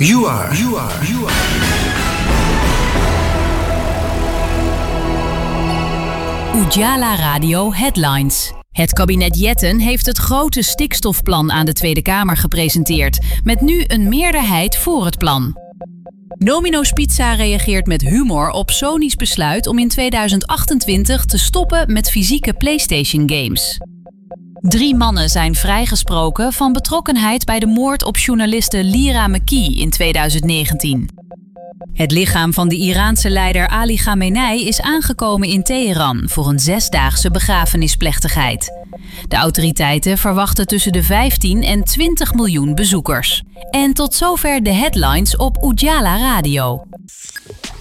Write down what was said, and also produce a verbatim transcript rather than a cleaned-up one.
You are. You are. You are. Ujaala Radio Headlines. Het kabinet Jetten heeft het grote stikstofplan aan de Tweede Kamer gepresenteerd, met nu een meerderheid voor het plan. Domino's Pizza reageert met humor op Sony's besluit om in tweeduizend achtentwintig te stoppen met fysieke PlayStation games. Drie mannen zijn vrijgesproken van betrokkenheid bij de moord op journaliste Lira Mekki in tweeduizend negentien. Het lichaam van de Iraanse leider Ali Khamenei is aangekomen in Teheran voor een zesdaagse begrafenisplechtigheid. De autoriteiten verwachten tussen de vijftien en twintig miljoen bezoekers. En tot zover de headlines op Ujaala Radio.